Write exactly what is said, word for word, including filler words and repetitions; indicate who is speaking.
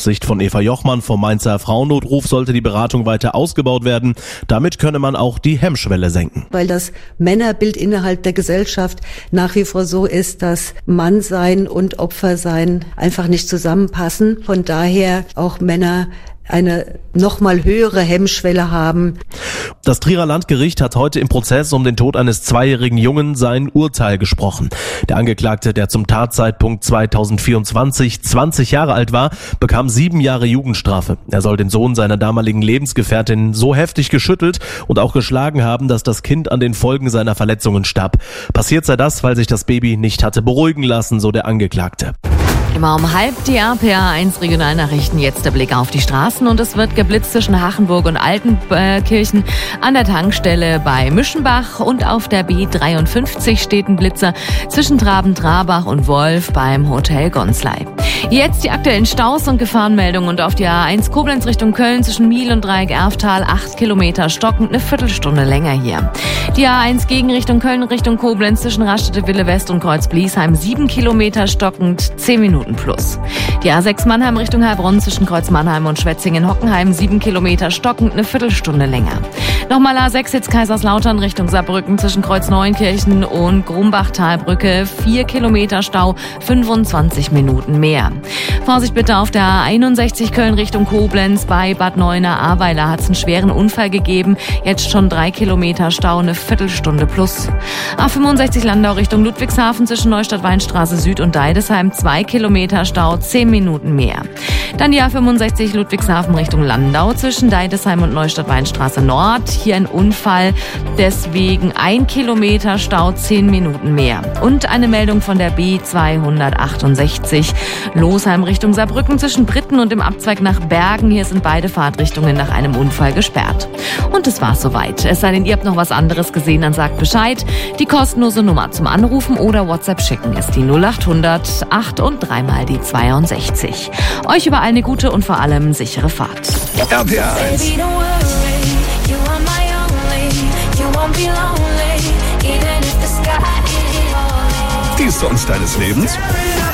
Speaker 1: Sicht von Eva Jochmann vom Mainzer Frauennotruf sollte die Beratung weiter ausgebaut werden. Damit könne man auch die Hemmschwelle senken.
Speaker 2: Weil das Männerbild innerhalb der Gesellschaft nach wie vor so ist, dass Mannsein und Opfersein einfach nicht zusammenpassen. Von daher auch Männer eine noch mal höhere Hemmschwelle haben.
Speaker 1: Das Trierer Landgericht hat heute im Prozess um den Tod eines zweijährigen Jungen sein Urteil gesprochen. Der Angeklagte, der zum Tatzeitpunkt zweitausendvierundzwanzig zwanzig Jahre alt war, bekam sieben Jahre Jugendstrafe. Er soll den Sohn seiner damaligen Lebensgefährtin so heftig geschüttelt und auch geschlagen haben, dass das Kind an den Folgen seiner Verletzungen starb. Passiert sei das, weil sich das Baby nicht hatte beruhigen lassen, so der Angeklagte.
Speaker 3: Immer um halb die A P A eins Regionalnachrichten. Jetzt der Blick auf die Straßen und es wird geblitzt zwischen Hachenburg und Altenkirchen an der Tankstelle bei Mischenbach und auf der B dreiundfünfzig steht ein Blitzer zwischen Traben-Trabach und Wolf beim Hotel Gonsley. Jetzt die aktuellen Staus und Gefahrenmeldungen und auf die A eins Koblenz Richtung Köln zwischen Miel und Dreieck-Erftal acht Kilometer stockend, eine Viertelstunde länger hier. Die A eins Gegenrichtung Köln Richtung Koblenz zwischen Raststätte Wille West und Kreuz-Bliesheim sieben Kilometer stockend, zehn Minuten plus. Die A sechs Mannheim Richtung Heilbronn zwischen Kreuz Mannheim und Schwetzingen-Hockenheim sieben Kilometer stockend, eine Viertelstunde länger. Nochmal A sechs jetzt Kaiserslautern Richtung Saarbrücken zwischen Kreuz Neuenkirchen und Grumbach-Talbrücke vier Kilometer Stau, fünfundzwanzig Minuten mehr. Vorsicht bitte auf der A einundsechzig Köln Richtung Koblenz. Bei Bad Neuenahr-Ahrweiler hat es einen schweren Unfall gegeben. Jetzt schon drei Kilometer Stau, eine Viertelstunde plus. A fünfundsechzig Landau Richtung Ludwigshafen zwischen Neustadt-Weinstraße Süd und Deidesheim zwei Kilometer Stau, zehn Minuten mehr. Dann die A fünfundsechzig Ludwigshafen Richtung Landau zwischen Deidesheim und Neustadt-Weinstraße Nord. Hier ein Unfall, deswegen ein Kilometer Stau, zehn Minuten mehr. Und eine Meldung von der B zweihundertachtundsechzig Losheim Richtung Saarbrücken zwischen Britten und im Abzweig nach Bergen. Hier sind beide Fahrtrichtungen nach einem Unfall gesperrt. Und es war's soweit. Es sei denn, ihr habt noch was anderes gesehen, dann sagt Bescheid. Die kostenlose Nummer zum Anrufen oder WhatsApp schicken ist die null achthundert acht und dreimal die zweiundsechzig. Euch überall eine gute und vor allem sichere Fahrt.
Speaker 4: R P R eins. Die Songs deines Lebens?